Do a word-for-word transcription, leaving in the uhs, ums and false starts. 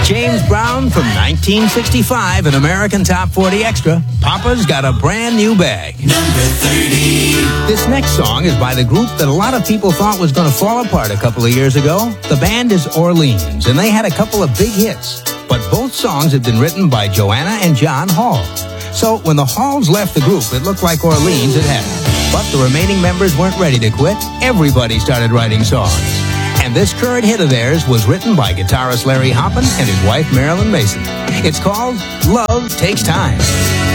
James Brown from nineteen sixty-five, an American Top forty Extra. Papa's got a brand new bag. Number thirty. This next song is by the group that a lot of people thought was going to fall apart a couple of years ago. The band is Orleans, and they had a couple of big hits. But both songs had been written by Joanna and John Hall. So when the Halls left the group, it looked like Orleans had had it. But the remaining members weren't ready to quit. Everybody started writing songs. And this current hit of theirs was written by guitarist Larry Hoppin and his wife Marilyn Mason. It's called Love Takes Time.